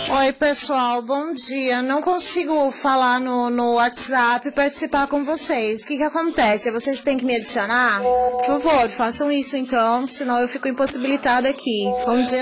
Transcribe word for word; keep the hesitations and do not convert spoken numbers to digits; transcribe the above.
Oi, pessoal, bom dia. Não consigo falar no, no WhatsApp e participar com vocês. O que que acontece? Vocês têm que me adicionar? Por favor, façam isso então, senão eu fico impossibilitada aqui. Bom dia.